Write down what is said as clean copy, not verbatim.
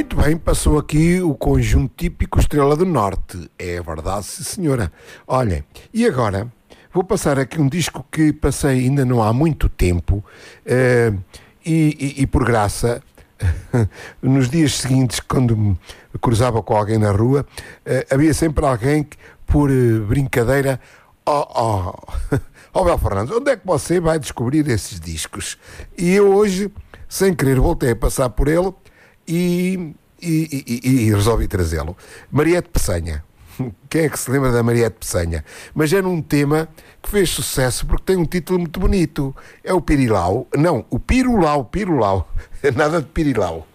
Muito bem, passou aqui o conjunto típico Estrela do Norte. É verdade, sim, senhora. Olhem, e agora vou passar aqui um disco que passei ainda não há muito tempo e por graça, nos dias seguintes, quando me cruzava com alguém na rua, havia sempre alguém que, por brincadeira, Bel Fernandes, onde é que você vai descobrir esses discos? E eu hoje, sem querer, voltei a passar por ele e resolvi trazê-lo. Mariette Pessanha. Quem é que se lembra da Mariette Pessanha? Mas era um tema que fez sucesso porque tem um título muito bonito. É o Pirilau. Não, o Pirulau. Nada de Pirilau.